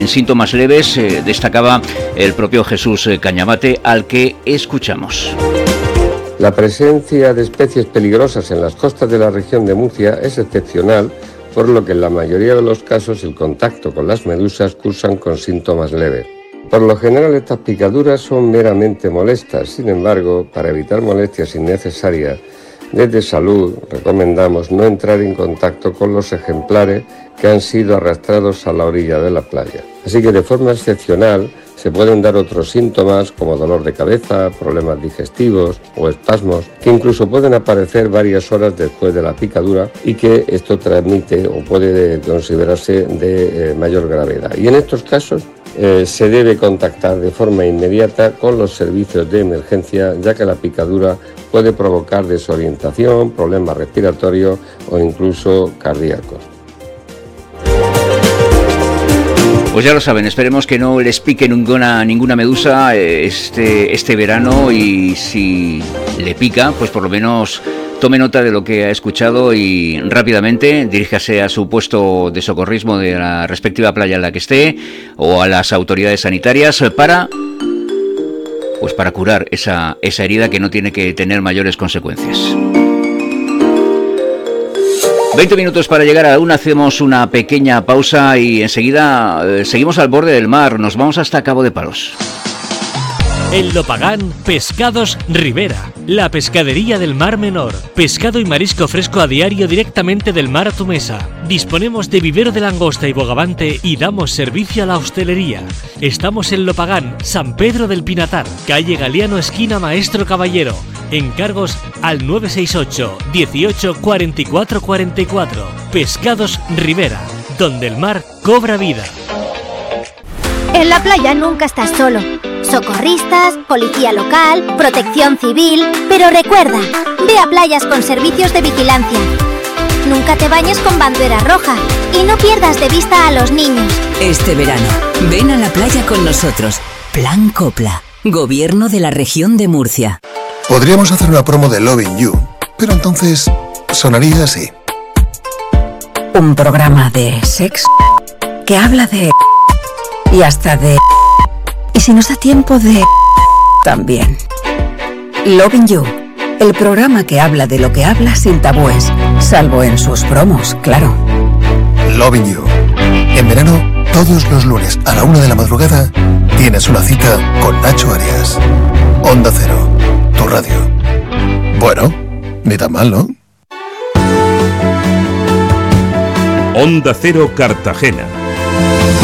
En síntomas leves destacaba el propio Jesús Cañabate, al que escuchamos. La presencia de especies peligrosas en las costas de la región de Murcia es excepcional, por lo que en la mayoría de los casos el contacto con las medusas cursan con síntomas leves. Por lo general estas picaduras son meramente molestas, sin embargo, para evitar molestias innecesarias, desde Salud recomendamos no entrar en contacto con los ejemplares que han sido arrastrados a la orilla de la playa. Así que de forma excepcional se pueden dar otros síntomas como dolor de cabeza, problemas digestivos o espasmos que incluso pueden aparecer varias horas después de la picadura y que esto transmite o puede considerarse de mayor gravedad. Y en estos casos se debe contactar de forma inmediata con los servicios de emergencia, ya que la picadura puede provocar desorientación, problemas respiratorios o incluso cardíacos. Pues ya lo saben, esperemos que no les pique ninguna medusa este verano, y si le pica, pues por lo menos tome nota de lo que ha escuchado y rápidamente diríjase a su puesto de socorrismo de la respectiva playa en la que esté o a las autoridades sanitarias para curar esa herida que no tiene que tener mayores consecuencias. 20 minutos para llegar a la 1, hacemos una pequeña pausa y enseguida seguimos al borde del mar, nos vamos hasta Cabo de Palos. En Lopagán, Pescados Rivera, la pescadería del Mar Menor. Pescado y marisco fresco a diario directamente del mar a tu mesa. Disponemos de vivero de langosta y bogavante y damos servicio a la hostelería. Estamos en Lopagán, San Pedro del Pinatar, calle Galeano, esquina Maestro Caballero. Encargos al 968 18 44 44. Pescados Rivera, donde el mar cobra vida. En la playa nunca estás solo. Socorristas, policía local, protección civil. Pero recuerda, ve a playas con servicios de vigilancia. Nunca te bañes con bandera roja y no pierdas de vista a los niños. Este verano, ven a la playa con nosotros. Plan Copla, Gobierno de la Región de Murcia. Podríamos hacer una promo de Loving You, pero entonces sonaría así. Un programa de sexo que habla de... y hasta de... y si nos da tiempo de... también. Loving You, el programa que habla de lo que habla sin tabúes, salvo en sus promos, claro. Loving You. En verano, todos los lunes a la 1 de la madrugada, tienes una cita con Nacho Arias. Onda Cero, tu radio. Bueno, ni tan mal, ¿no? Onda Cero Cartagena.